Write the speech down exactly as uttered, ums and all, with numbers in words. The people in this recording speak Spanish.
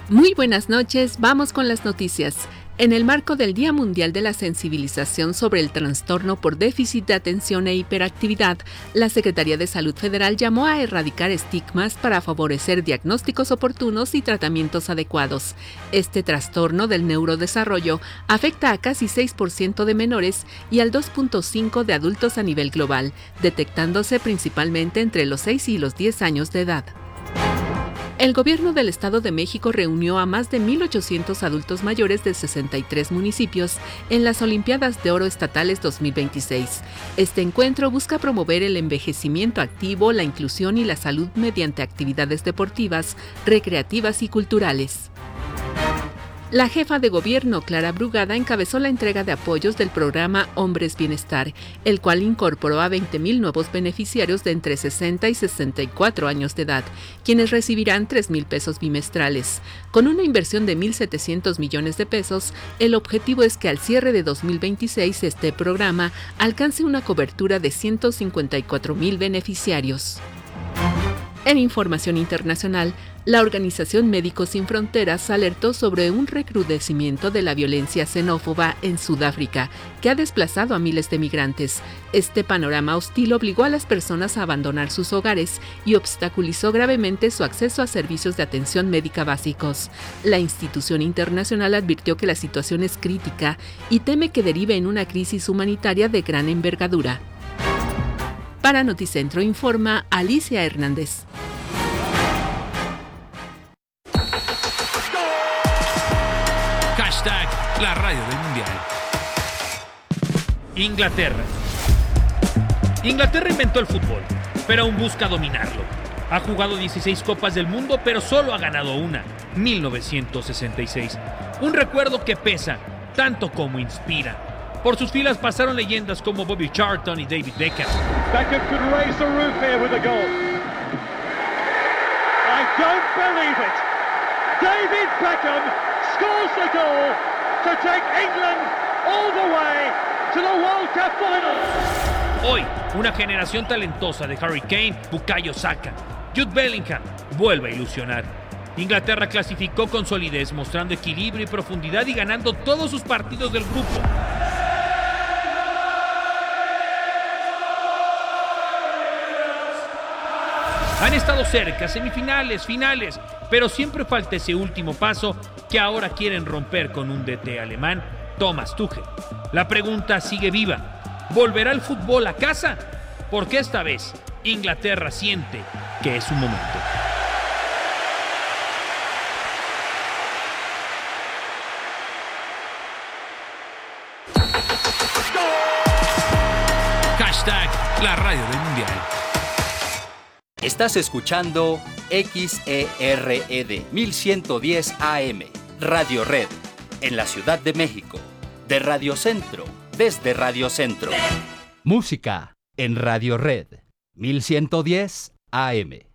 Muy buenas noches, vamos con las noticias. En el marco del Día Mundial de la Sensibilización sobre el Trastorno por Déficit de Atención e Hiperactividad, la Secretaría de Salud Federal llamó a erradicar estigmas para favorecer diagnósticos oportunos y tratamientos adecuados. Este trastorno del neurodesarrollo afecta a casi seis por ciento de menores y al dos punto cinco por ciento de adultos a nivel global, detectándose principalmente entre los seis y los diez años de edad. El gobierno del Estado de México reunió a más de mil ochocientos adultos mayores de sesenta y tres municipios en las Olimpiadas de Oro Estatales dos mil veintiséis. Este encuentro busca promover el envejecimiento activo, la inclusión y la salud mediante actividades deportivas, recreativas y culturales. La jefa de gobierno, Clara Brugada, encabezó la entrega de apoyos del programa Hombres Bienestar, el cual incorporó a veinte mil nuevos beneficiarios de entre sesenta y sesenta y cuatro años de edad, quienes recibirán tres mil pesos bimestrales. Con una inversión de mil setecientos millones de pesos, el objetivo es que al cierre de dos mil veintiséis este programa alcance una cobertura de ciento cincuenta y cuatro mil beneficiarios. En información internacional, la Organización Médicos Sin Fronteras alertó sobre un recrudecimiento de la violencia xenófoba en Sudáfrica, que ha desplazado a miles de migrantes. Este panorama hostil obligó a las personas a abandonar sus hogares y obstaculizó gravemente su acceso a servicios de atención médica básicos. La institución internacional advirtió que la situación es crítica y teme que derive en una crisis humanitaria de gran envergadura. Para Noticentro informa Alicia Hernández. Hashtag la radio del mundial. Inglaterra. Inglaterra inventó el fútbol, pero aún busca dominarlo. Ha jugado dieciséis Copas del Mundo, pero solo ha ganado una, mil novecientos sesenta y seis. Un recuerdo que pesa, tanto como inspira. Por sus filas pasaron leyendas como Bobby Charlton y David Beckham. Beckham could raise the roof here with a goal. I don't believe it. David Beckham scores the goal to take England all the way to the World Cup final. Hoy, una generación talentosa de Harry Kane, Bukayo Saka, Jude Bellingham vuelve a ilusionar. Inglaterra clasificó con solidez, mostrando equilibrio y profundidad y ganando todos sus partidos del grupo. Han estado cerca, semifinales, finales, pero siempre falta ese último paso que ahora quieren romper con un D T alemán, Thomas Tuchel. La pregunta sigue viva. ¿Volverá el fútbol a casa? Porque esta vez Inglaterra siente que es su momento. Hashtag la radio del mundial. Estás escuchando X E R E D mil ciento diez A M, Radio Red, en la Ciudad de México, de Radio Centro, desde Radio Centro. Música en Radio Red, mil ciento diez A M.